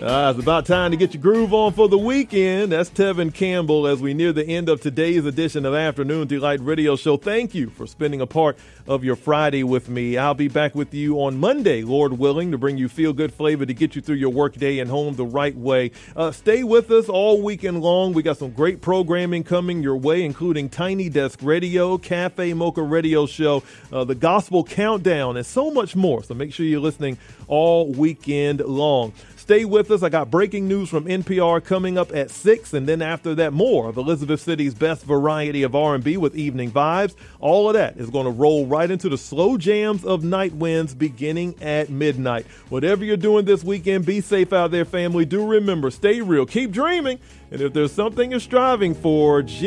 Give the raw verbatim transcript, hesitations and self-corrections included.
Uh, it's about time to get your groove on for the weekend. That's Tevin Campbell as we near the end of today's edition of Afternoon Delight Radio Show. Thank you for spending a part of your Friday with me. I'll be back with you on Monday, Lord willing, to bring you feel-good flavor to get you through your workday and home the right way. Uh, stay with us all weekend long. We got some great programming coming your way, including Tiny Desk Radio, Cafe Mocha Radio Show, uh, the Gospel Countdown, and so much more. So make sure you're listening all weekend long. Stay with us. I got breaking news from N P R coming up at six, and then after that, more of Elizabeth City's best variety of R and B with Evening Vibes. All of that is going to roll right into the slow jams of Night Winds beginning at midnight. Whatever you're doing this weekend, be safe out there, family. Do remember, stay real, keep dreaming, and if there's something you're striving for,